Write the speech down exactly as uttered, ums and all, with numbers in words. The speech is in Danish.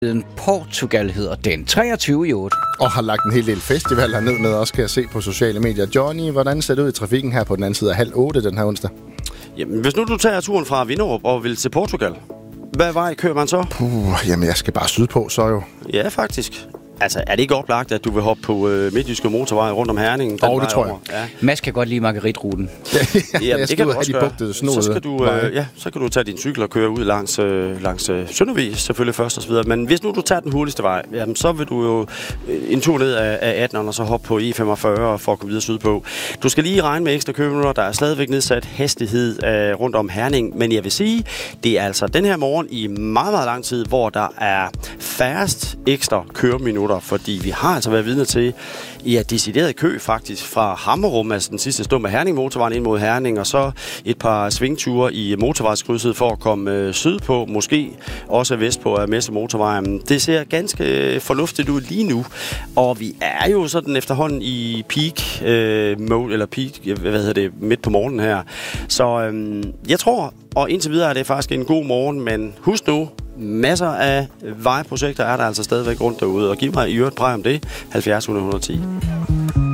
Portugal hedder den. treogtyve i otte. Og har lagt en hel del festivaler ned med, også kan jeg se på sociale medier. Johnny, hvordan ser det ud i trafikken her på den anden side af halv otte den her onsdag? Jamen, hvis nu du tager turen fra Vinderup og vil til Portugal, hvad vej kører man så? Puh, jamen, jeg skal bare sydpå, så jo. Ja, faktisk. Altså, er det ikke oplagt, at du vil hoppe på øh, Midtjyske Motorvej rundt om Herningen? Åh, oh, det tror jeg. Ja. Mads kan godt lide margaritruten. ja, ja, jeg det kan du have også de gøre. bugtede Så skal du, øh, ja, så kan du tage din cykel og køre ud langs, øh, langs øh, Søndervig, selvfølgelig først og så videre. Men hvis nu du tager den hurtigste vej, jamen, så vil du jo øh, en tur ned af, af atteren og så hoppe på E femogfyrre for at komme videre sydpå. Du skal lige regne med ekstra købemøder. Der er stadigvæk nedsat hastighed øh, rundt om Herning. Men jeg vil sige, det er altså den her morgen i meget, meget lang tid, hvor der er færrest ekstra køreminutter, fordi vi har altså været vidne til, ja, decideret kø faktisk fra Hammerum, altså den sidste stump af Herning motorvejen ind mod Herning, og så et par svingture i motorvejskrydset for at komme øh, sydpå, måske også vestpå af Messe motorvejen. Det ser ganske fornuftigt ud lige nu, og vi er jo sådan efterhånden i peak øh, mode, eller peak, hvad hedder det, midt på morgenen her. Så øh, jeg tror, og indtil videre er det faktisk en god morgen, men husk nu, masser af vejprojekter er der altså stadigvæk rundt derude, og giv mig i øvrigt præg om det, halvfjerds hundrede ti.